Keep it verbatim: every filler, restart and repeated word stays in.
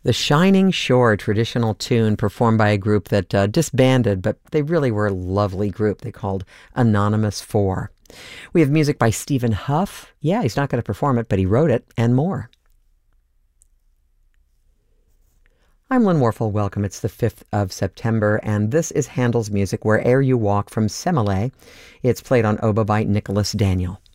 The Shining Shore, traditional tune performed by a group that uh, disbanded, but they really were a lovely group. They called Anonymous Four. We have music by Stephen Huff. Yeah, he's not going to perform it, but he wrote it, and more. I'm Lynn Warfel. Welcome. It's the fifth of September, and this is Handel's music, Where'er You Walk from Semele. It's played on oboe by Nicholas Daniel.